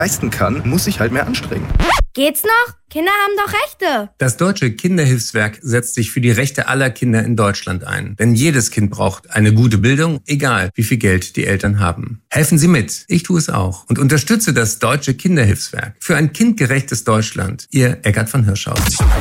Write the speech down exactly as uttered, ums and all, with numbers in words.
leisten kann, muss sich halt mehr anstrengen. Geht's noch? Kinder haben doch Rechte. Das Deutsche Kinderhilfswerk setzt sich für die Rechte aller Kinder in Deutschland ein. Denn jedes Kind braucht eine gute Bildung, egal wie viel Geld die Eltern haben. Helfen Sie mit. Ich tue es auch. Und unterstütze das Deutsche Kinderhilfswerk für ein kindgerechtes Deutschland. Ihr Eckart von Hirschhausen.